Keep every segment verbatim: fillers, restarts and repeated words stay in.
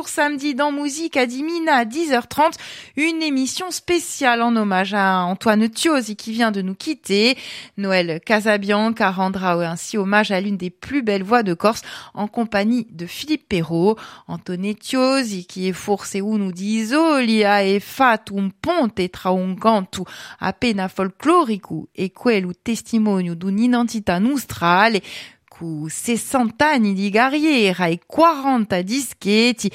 jour, samedi dans Musique à Dimina à dix heures trente, une émission spéciale en hommage à Antoine Tiosi qui vient de nous quitter. Noël Casabianca rendra ainsi hommage à l'une des plus belles voix de Corse en compagnie de Philippe Perrault. Antoine Tiosi qui è forse uno di isoli ha fatto un ponte tra un canto appena folclorico e quello testimonio d'un'identità nostrale. Cu sessanta anni di carriera e quaranta dischetti,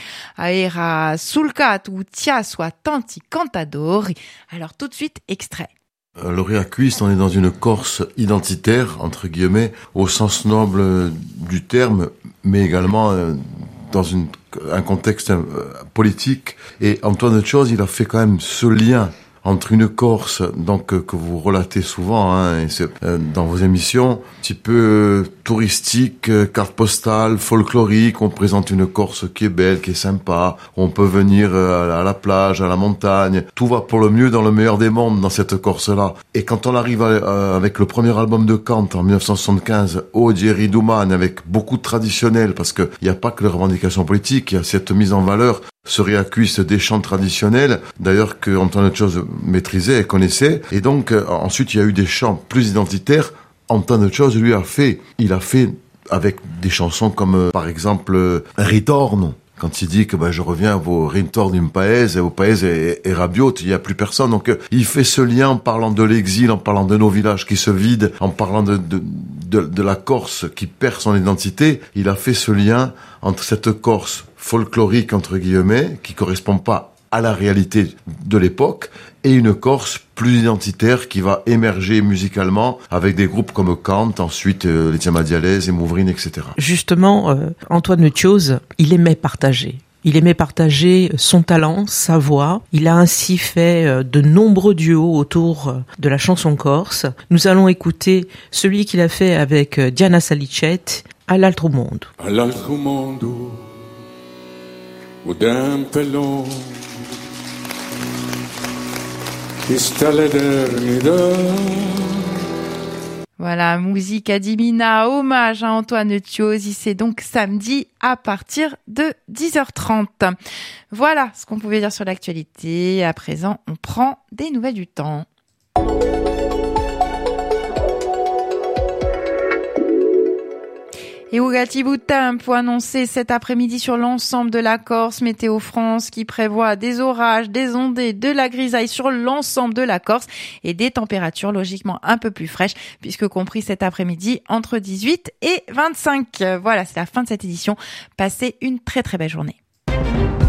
era sulcato tiasso a tanti cantadori. Alors tout de suite, extrait. Le Reacuiste, on est dans une Corse identitaire, entre guillemets, au sens noble du terme, mais également dans une, un contexte politique. Et Antoine Tiosi, il a fait quand même ce lien entre une Corse, donc euh, que vous relatez souvent hein, et c'est, euh, dans vos émissions, un petit peu euh, touristique, euh, carte postale, folklorique. On présente une Corse qui est belle, qui est sympa. On peut venir euh, à la plage, à la montagne. Tout va pour le mieux dans le meilleur des mondes dans cette Corse-là. Et quand on arrive à, euh, avec le premier album de Kant en dix-neuf cent soixante-quinze, Odi Riduman, avec beaucoup de traditionnel, parce que il n'y a pas que les revendications politiques, il y a cette mise en valeur. Ce Reacuiste des chants traditionnels, d'ailleurs que Antoine Tiosi maîtrisait et connaissait. Et donc euh, ensuite il y a eu des chants plus identitaires. Antoine Tiosi lui a fait, il a fait avec des chansons comme euh, par exemple euh, Ritorno. Quand il dit que ben, je reviens au ritorno d'un paese, au paese est, est rabiote, il n'y a plus personne. Donc euh, il fait ce lien en parlant de l'exil, en parlant de nos villages qui se vident, en parlant de, de, de, de la Corse qui perd son identité. Il a fait ce lien entre cette Corse folklorique, entre guillemets, qui correspond pas à la réalité de l'époque, et une Corse plus identitaire qui va émerger musicalement avec des groupes comme Kant, ensuite euh, les Tiamadialès et Mouvrine, et cetera. Justement, euh, Antoine Tiosi, il aimait partager. Il aimait partager son talent, sa voix. Il a ainsi fait de nombreux duos autour de la chanson corse. Nous allons écouter celui qu'il a fait avec Diana Salicet, All'altro mondo. All'altro mondo, o tempo è lungo, e sta l'eternità. Voilà, Musique à Dimina, hommage à Antoine Tiosi, c'est donc samedi à partir de dix heures trente. Voilà ce qu'on pouvait dire sur l'actualité. À présent, on prend des nouvelles du temps. Et Ougati Tempo annoncé cet après-midi sur l'ensemble de la Corse. Météo France qui prévoit des orages, des ondées, de la grisaille sur l'ensemble de la Corse et des températures logiquement un peu plus fraîches puisque compris cet après-midi entre dix-huit et vingt-cinq. Voilà, c'est la fin de cette édition. Passez une très très belle journée.